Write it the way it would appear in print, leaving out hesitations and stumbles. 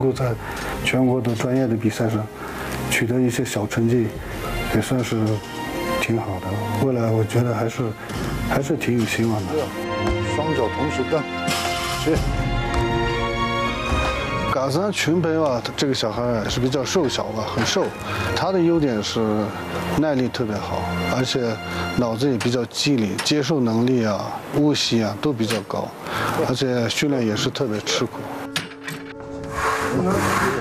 能够在全国的专业的比赛上取得一些小成绩，也算是挺好的。未来我觉得还是挺有希望的。 双脚同时蹬，去。 嘎桑群培吧，这个小孩是比较瘦小吧，很瘦。他的优点是耐力特别好，而且脑子也比较机灵，接受能力啊、悟性啊都比较高，而且训练也是特别吃苦。